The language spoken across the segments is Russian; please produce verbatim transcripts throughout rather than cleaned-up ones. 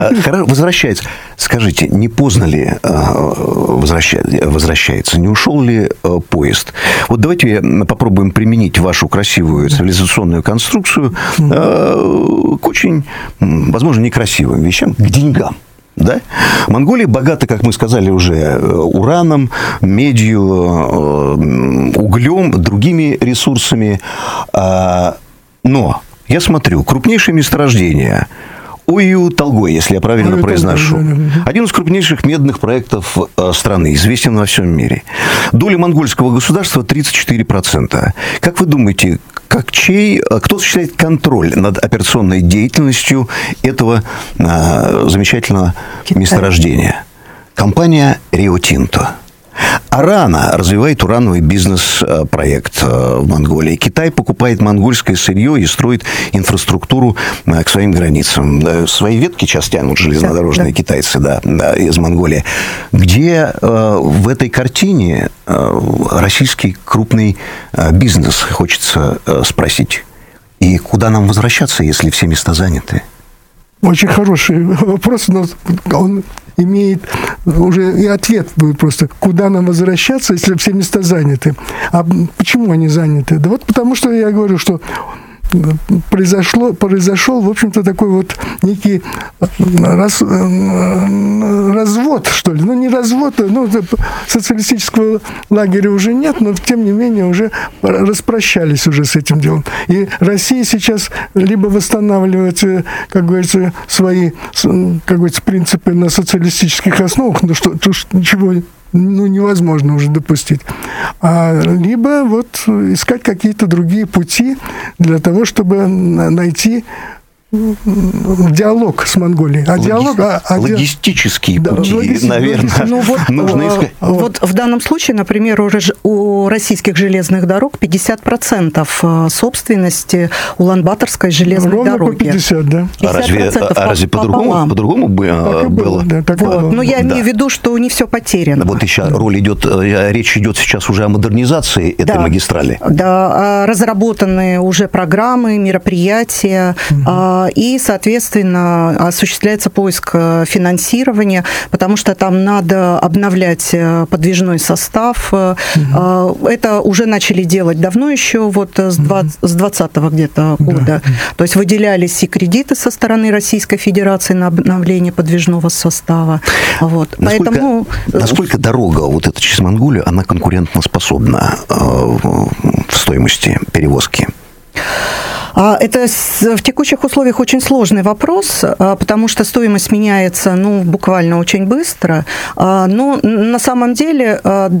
Возвращается. Скажите, не поздно ли возвращается? Не ушел ли поезд? Вот давайте попробуем применить вашу красивую цивилизационную конструкцию к очень, возможно, некрасивым вещам, к деньгам. Да? Монголия богата, как мы сказали уже, ураном, медью, углем, другими ресурсами. Но я смотрю, крупнейшие месторождения Оюу-Талгой, если я правильно Ой, произношу. Да, да, да. Один из крупнейших медных проектов страны, известен во всем мире. Доля монгольского государства тридцать четыре процента. Как вы думаете, как чей, кто осуществляет контроль над операционной деятельностью этого а, замечательного Китай. месторождения? Компания Рио Тинто. Арана развивает урановый бизнес-проект в Монголии. Китай покупает монгольское сырье и строит инфраструктуру к своим границам. Свои ветки сейчас тянут железнодорожные да, да. китайцы да, да, из Монголии. Где в этой картине российский крупный бизнес, хочется спросить? И куда нам возвращаться, если все места заняты? Очень хороший вопрос, но он имеет уже и ответ просто, куда нам возвращаться, если все места заняты. А почему они заняты? Да вот потому что я говорю, что произошло, произошел, в общем-то, такой вот некий раз, развод, что ли. Ну, не развод, ну, социалистического лагеря уже нет, но, тем не менее, уже распрощались уже с этим делом. И Россия сейчас либо восстанавливает, как говорится, свои, как говорится, принципы на социалистических основах, ну, что, то, чего ну, невозможно уже допустить. А, либо вот искать какие-то другие пути для того, чтобы найти диалог с Монголией. А Логи... диалог, а, а логистические да, пути, логистические, наверное, ну, вот, нужно искать. Вот в данном случае, например, у российских железных дорог пятьдесят процентов собственности Улан-Баторской железной Ровно дороги. По пятьдесят, да. А разве, а разве по-другому, по-другому было? было? Да, так вот. было. Но я имею да. в виду, что не все потеряно. Вот еще роль идет, речь идет сейчас уже о модернизации этой да. магистрали. Да, разработаны уже программы, мероприятия, угу. И, соответственно, осуществляется поиск финансирования, потому что там надо обновлять подвижной состав. Угу. Это уже начали делать давно еще, вот с двадцатого где-то года. Да. То есть выделялись и кредиты со стороны Российской Федерации на обновление подвижного состава. Вот. Насколько, Поэтому... насколько дорога вот эта через Монголию, она конкурентоспособна в стоимости перевозки? Это в текущих условиях очень сложный вопрос, потому что стоимость меняется, ну, буквально очень быстро. Но на самом деле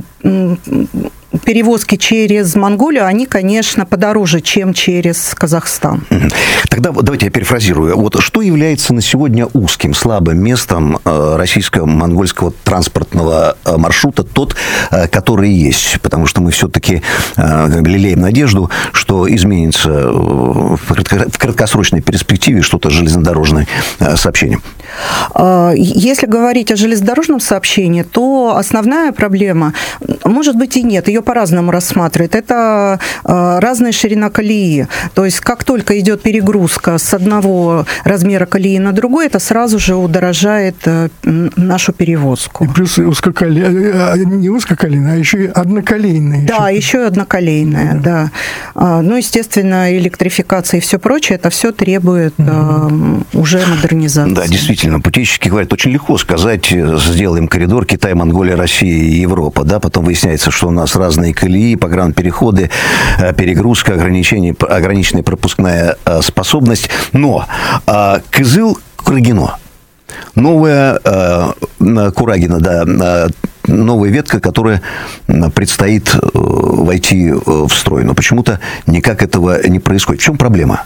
перевозки через Монголию, они, конечно, подороже, чем через Казахстан. Тогда давайте я перефразирую. Вот что является на сегодня узким, слабым местом российско-монгольского транспортного маршрута, тот, который есть? Потому что мы все-таки лелеем надежду, что изменится в краткосрочной перспективе что-то с железнодорожным сообщением. Если говорить о железнодорожном сообщении, то основная проблема, может быть, и нет, ее по-разному рассматривают. Это разная ширина колеи. То есть, как только идет перегрузка с одного размера колеи на другой, это сразу же удорожает нашу перевозку. И плюс узкоколейная, не узкоколейная, а еще и одноколейная. Да, еще и одноколейная, да. да. Ну, естественно, электрификация и все прочее, это все требует угу. уже модернизации. Да, действительно, путейщики говорят, очень легко сказать, сделаем коридор Китай, Монголия, Россия и Европа, да, потом выясняется, что у нас разные колеи, погранпереходы, перегрузка, ограничение, ограниченная пропускная способность. Но Кызыл, Курагино, новая Курагина, да, новая ветка, которая предстоит войти в строй. Но почему-то никак этого не происходит. В чем проблема?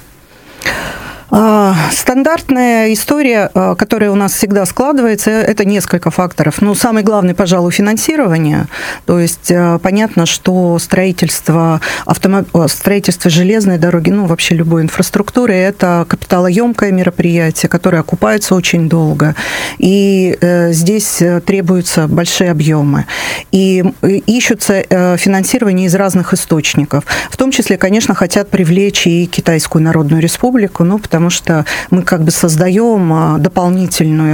Стандартная история, которая у нас всегда складывается, это несколько факторов. Ну, самый главный, пожалуй, финансирование. То есть понятно, что строительство, автомоб... строительство железной дороги, ну, вообще любой инфраструктуры, это капиталоемкое мероприятие, которое окупается очень долго. И здесь требуются большие объемы. И ищутся финансирование из разных источников. В том числе, конечно, хотят привлечь и Китайскую Народную Республику, ну, потому потому что мы как бы создаем дополнительную